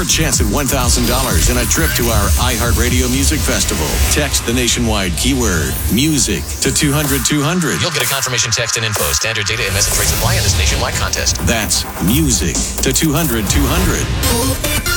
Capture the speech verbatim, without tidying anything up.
chance at one thousand dollars and a trip to our iHeartRadio Music Festival. Text the nationwide keyword music to two hundred two hundred. You'll get a confirmation text and info. Standard data and message rates apply in this nationwide contest. That's music to two hundred two hundred.